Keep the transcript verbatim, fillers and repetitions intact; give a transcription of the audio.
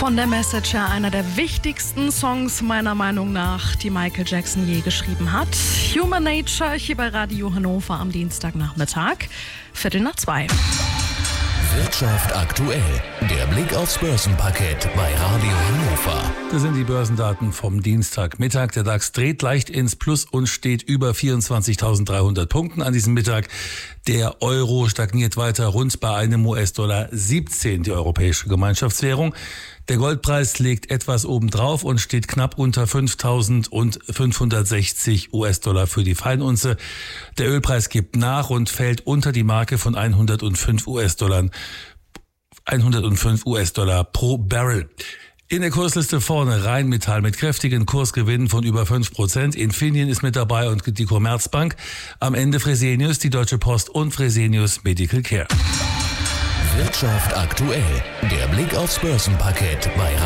Von der Message her einer der wichtigsten Songs meiner Meinung nach, die Michael Jackson je geschrieben hat. Human Nature hier bei Radio Hannover am Dienstagnachmittag, Viertel nach zwei. Wirtschaft aktuell. Der Blick aufs Börsenparkett bei Radio Hannover. Das sind die Börsendaten vom Dienstagmittag. Der DAX dreht leicht ins Plus und steht über vierundzwanzigtausenddreihundert Punkten an diesem Mittag. Der Euro stagniert weiter rund bei einem U S-Dollar siebzehn, die europäische Gemeinschaftswährung. Der Goldpreis legt etwas obendrauf und steht knapp unter fünftausendfünfhundertsechzig U S-Dollar für die Feinunze. Der Ölpreis gibt nach und fällt unter die Marke von hundertfünf U S-Dollar, hundertfünf U S-Dollar pro Barrel. In der Kursliste vorne Rheinmetall mit kräftigen Kursgewinnen von über fünf Prozent. Infineon ist mit dabei und die Commerzbank. Am Ende Fresenius, die Deutsche Post und Fresenius Medical Care. Wirtschaft aktuell. Der Blick aufs Börsenparkett bei